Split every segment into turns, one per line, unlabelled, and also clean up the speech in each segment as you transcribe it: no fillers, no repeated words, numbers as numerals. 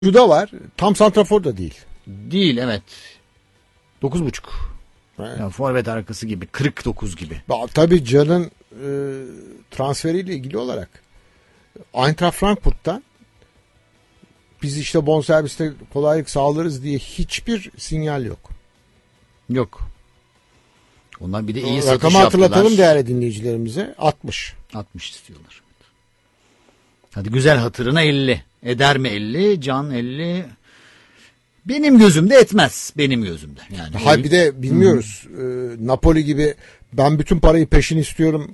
da var. Tam santrafor da değil.
Değil, evet. 9.5.
Evet.
Yani forvet arkası gibi. 49 gibi.
Tabii Can'ın transferiyle ilgili olarak Eintracht Frankfurt'tan biz işte bonserviste kolaylık sağlarız diye hiçbir sinyal yok.
Yok. Onlar bir de iyi satış
Rakamı
yaptılar.
hatırlatalım değerli dinleyicilerimize. 60.
60 istiyorlar. Hadi güzel hatırına 50. Eder mi 50? Can 50. Benim gözümde etmez. Benim gözümde. Yani
Hayır, bir de bilmiyoruz. Napoli gibi ben bütün parayı peşin istiyorum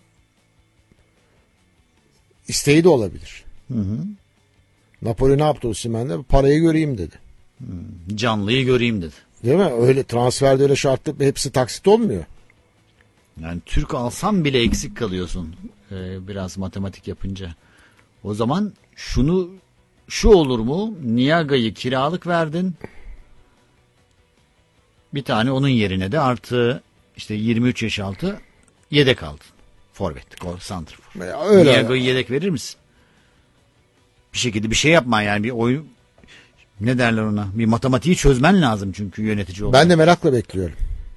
isteği de olabilir.
Hı.
Napoli ne yaptı Osimhen'de? Parayı göreyim dedi.
Canlıyı göreyim dedi.
Değil mi? Öyle transferde öyle şartlı hepsi taksit olmuyor.
Yani Türk alsam bile eksik kalıyorsun. Biraz matematik yapınca. O zaman şu olur mu? Niaga'yı kiralık verdin. Bir tane onun yerine de artı işte 23 yaş altı yedek aldın. Forvet, gol, santrfor.
Öyle.
Niaga'yı yedek verir misin? Bir şekilde bir şey yapman yani bir oyun, ne derler ona? Bir matematiği çözmen lazım çünkü yönetici olarak.
Ben de merakla bekliyorum.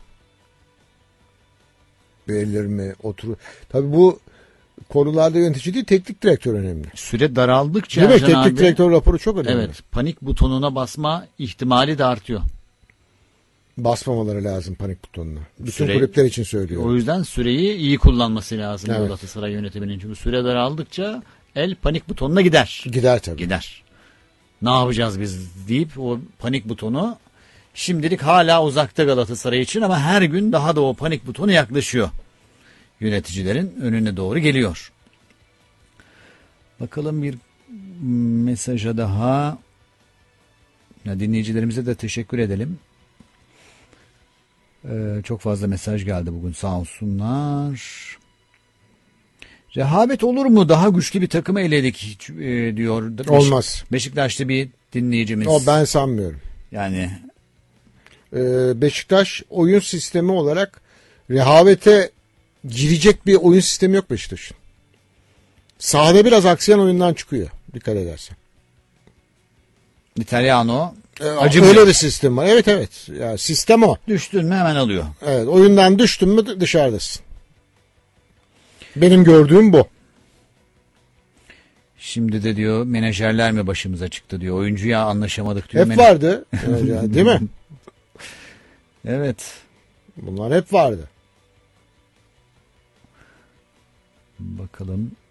Belirler mi? Oturur. Tabii bu konularda yönetici değil, teknik direktör önemli.
Süre daraldıkça
Değil mi?
Ercan
Teknik
abi,
direktör raporu çok önemli.
evet, panik butonuna basma ihtimali de artıyor.
Basmamaları lazım panik butonuna. Bütün
Süre-
kulüpler için söylüyorum.
O yüzden süreyi iyi kullanması lazım
Evet.
Galatasaray yönetiminin. Çünkü süre daraldıkça el panik butonuna gider.
Gider tabii.
Gider. Ne yapacağız biz deyip o panik butonu şimdilik hala uzakta Galatasaray için ama her gün daha da o panik butonu yaklaşıyor. Yöneticilerin önüne doğru geliyor. Bakalım bir mesaja daha. Ya dinleyicilerimize de teşekkür edelim. Çok fazla mesaj geldi bugün, sağ olsunlar. Rehavet olur mu? Daha güçlü bir takımı eledik diyor.
Olmaz.
Beşiktaşlı bir dinleyicimiz.
O ben sanmıyorum.
Yani
Beşiktaş oyun sistemi olarak rehavete girecek bir oyun sistemi yok Beşiktaş'ın. Sahada biraz aksayan oyundan çıkıyor. Dikkat edersen.
İtalyano
Öyle bir sistem var. Evet evet. Ya, sistem o.
düştün mü hemen alıyor.
Evet, oyundan düştün mü dışarıdasın. Benim gördüğüm bu.
Şimdi de diyor menajerler mi başımıza çıktı diyor. Oyuncuya anlaşamadık diyor.
Hep vardı. Değil mi?
Evet.
Bunlar hep vardı.
Bakalım.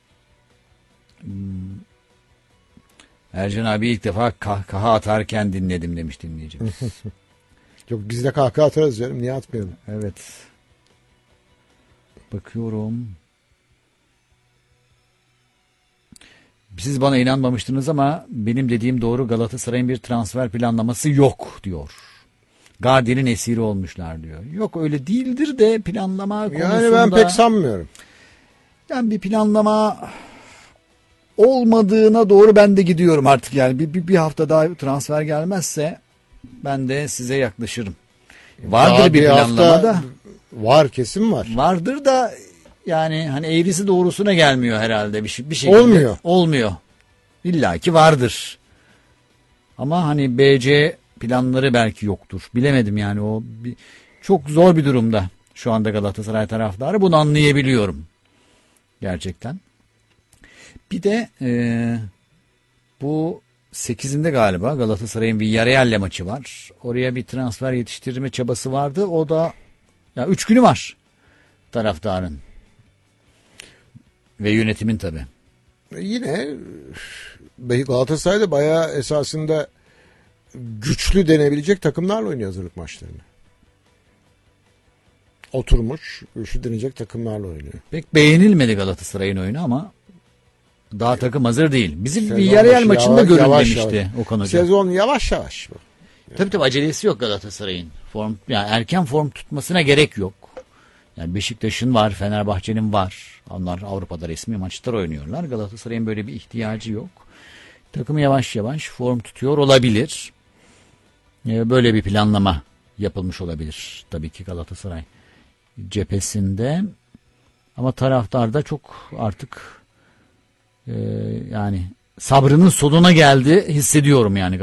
Ercan abi ilk defa kahkaha atarken dinledim demiş dinleyicimiz.
Yok, biz de kahkaha atarız canım. Niye atmayalım?
Evet. Bakıyorum. Siz bana inanmamıştınız ama benim dediğim doğru, Galatasaray'ın bir transfer planlaması yok diyor. Gardi'nin esiri olmuşlar diyor. Yok öyle değildir de planlama konusunda.
Yani ben pek sanmıyorum.
Yani bir planlama olmadığına doğru ben de gidiyorum artık yani. Bir hafta daha transfer gelmezse ben de size yaklaşırım. Vardır
Daha
bir planlama
hafta
da.
var, kesin var.
Vardır da yani hani eğrisi doğrusuna gelmiyor herhalde bir şekilde. Olmuyor. İlla ki vardır. Ama hani BC planları belki yoktur. Bilemedim yani, o çok zor bir durumda şu anda Galatasaray taraftarı. Bunu anlayabiliyorum. Gerçekten. Bir de bu 8'inde galiba Galatasaray'ın bir Villarreal'le maçı var. Oraya bir transfer yetiştirme çabası vardı. O da ya 3 günü var taraftarın. Ve yönetimin tabii.
Yine Galatasaray'da bayağı esasında güçlü denebilecek takımlarla oynuyor hazırlık maçlarını. Oturmuş, güçlü denecek takımlarla oynuyor.
Pek beğenilmedi Galatasaray'ın oyunu ama daha takım hazır değil. Bizim
Sezon
Villarreal
başı
maçında
yavaş
görülmemişti
yavaş.
Okan Hoca.
Sezon yavaş yavaş bu.
Tabii acelesi yok Galatasaray'ın. Yani erken form tutmasına gerek yok. Yani Beşiktaş'ın var, Fenerbahçe'nin var. Onlar Avrupa'da resmi maçlar oynuyorlar. Galatasaray'ın böyle bir ihtiyacı yok. Takım yavaş yavaş form tutuyor olabilir. Böyle bir planlama yapılmış olabilir tabii ki Galatasaray cephesinde. Ama taraftar da çok artık yani sabrının sonuna geldi hissediyorum yani